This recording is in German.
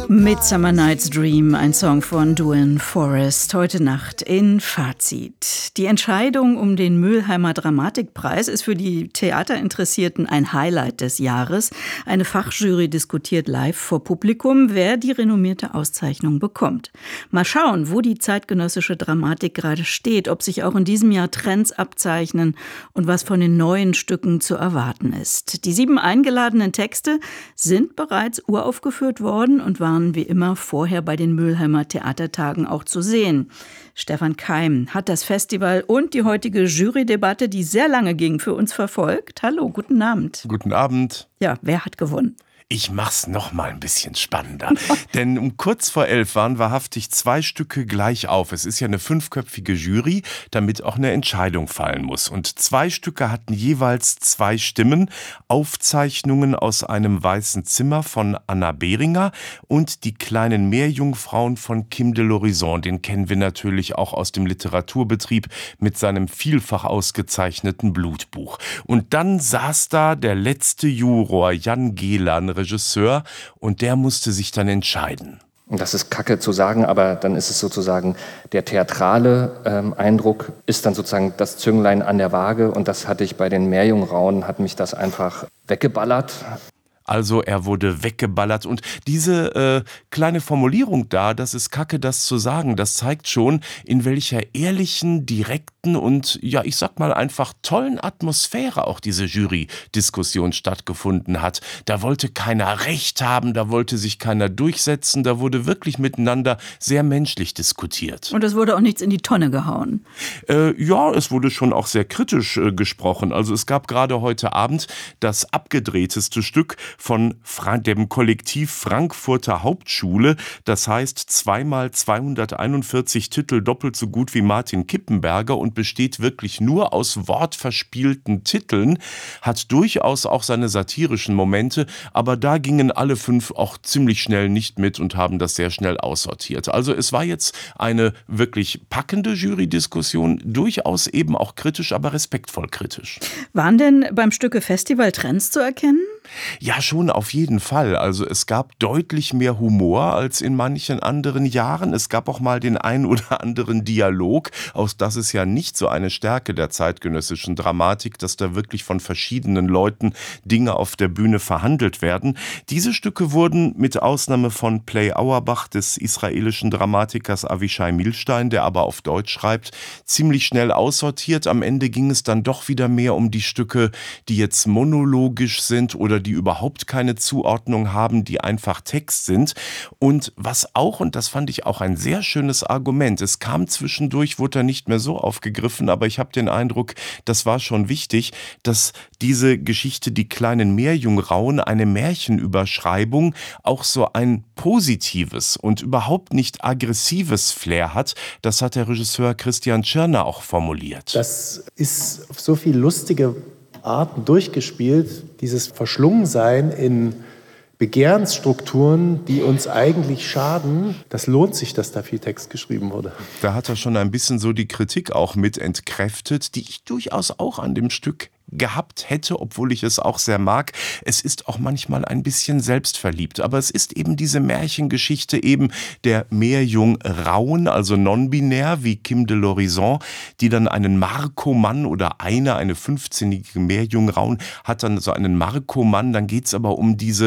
Midsummer Night's Dream, ein Song von Duane Forrest, heute Nacht in Fazit. Die Entscheidung um den Mülheimer Dramatikpreis ist für die Theaterinteressierten ein Highlight des Jahres. Eine Fachjury diskutiert live vor Publikum, wer die renommierte Auszeichnung bekommt. Mal schauen, wo die zeitgenössische Dramatik gerade steht, ob sich auch in diesem Jahr Trends abzeichnen und was von den neuen Stücken zu erwarten ist. Die 7 eingeladenen Texte sind bereits uraufgeführt worden und waren wie immer vorher bei den Mülheimer Theatertagen auch zu sehen. Stefan Keim hat das Festival und die heutige Jurydebatte, die sehr lange ging, für uns verfolgt. Hallo, guten Abend. Guten Abend. Ja, wer hat gewonnen? Ich mach's noch mal ein bisschen spannender. Denn um kurz vor 11 waren wahrhaftig 2 Stücke gleich auf. Es ist ja eine 5-köpfige Jury, damit auch eine Entscheidung fallen muss. Und 2 Stücke hatten jeweils 2 Stimmen. Aufzeichnungen aus einem weißen Zimmer von Anna Behringer und die kleinen Meerjungfrauen von Kim de l'Horizon. Den kennen wir natürlich auch aus dem Literaturbetrieb mit seinem vielfach ausgezeichneten Blutbuch. Und dann saß da der letzte Juror, Jan Gehlan, Regisseur, und der musste sich dann entscheiden. Das ist kacke zu sagen, aber dann ist es sozusagen der theatrale Eindruck ist dann sozusagen das Zünglein an der Waage, und das hatte ich bei den Meerjungfrauen, hat mich das einfach weggeballert. Also er wurde weggeballert, und diese kleine Formulierung da, das ist kacke, das zu sagen, das zeigt schon, in welcher ehrlichen, direkten und, ja, ich sag mal einfach tollen Atmosphäre auch diese Jury-Diskussion stattgefunden hat. Da wollte keiner Recht haben, da wollte sich keiner durchsetzen, da wurde wirklich miteinander sehr menschlich diskutiert. Und es wurde auch nichts in die Tonne gehauen. Ja, es wurde schon auch sehr kritisch gesprochen. Also es gab gerade heute Abend das abgedrehteste Stück von dem Kollektiv Frankfurter Hauptschule. Das heißt 2x241 Titel, doppelt so gut wie Martin Kippenberger, und besteht wirklich nur aus wortverspielten Titeln, hat durchaus auch seine satirischen Momente, aber da gingen alle 5 auch ziemlich schnell nicht mit und haben das sehr schnell aussortiert. Also es war jetzt eine wirklich packende Jury-Diskussion, durchaus eben auch kritisch, aber respektvoll kritisch. Waren denn beim Stücke Festival Trends zu erkennen? Ja, schon auf jeden Fall. Also es gab deutlich mehr Humor als in manchen anderen Jahren. Es gab auch mal den ein oder anderen Dialog. Auch das ist ja nicht so eine Stärke der zeitgenössischen Dramatik, dass da wirklich von verschiedenen Leuten Dinge auf der Bühne verhandelt werden. Diese Stücke wurden mit Ausnahme von Play Auerbach des israelischen Dramatikers Avishai Milstein, der aber auf Deutsch schreibt, ziemlich schnell aussortiert. Am Ende ging es dann doch wieder mehr um die Stücke, die jetzt monologisch sind oder die überhaupt keine Zuordnung haben, die einfach Text sind. Und was auch, und das fand ich auch ein sehr schönes Argument, es kam zwischendurch, wurde er nicht mehr so aufgegriffen, aber ich habe den Eindruck, das war schon wichtig, dass diese Geschichte Die kleinen Meerjungfrauen, eine Märchenüberschreibung, auch so ein positives und überhaupt nicht aggressives Flair hat. Das hat der Regisseur Christian Tschirner auch formuliert. Das ist auf so viel lustige Arten durchgespielt, dieses Verschlungensein in Begehrensstrukturen, die uns eigentlich schaden. Das lohnt sich, dass da viel Text geschrieben wurde. Da hat er schon ein bisschen so die Kritik auch mit entkräftet, die ich durchaus auch an dem Stück gehabt hätte, obwohl ich es auch sehr mag. Es ist auch manchmal ein bisschen selbstverliebt, aber es ist eben diese Märchengeschichte eben der Meerjungfrauen, also non-binär wie Kim de l'Horizon, die dann einen Markomann oder eine 15-jährige Meerjungfrau hat dann so einen Markomann, dann geht's aber um diese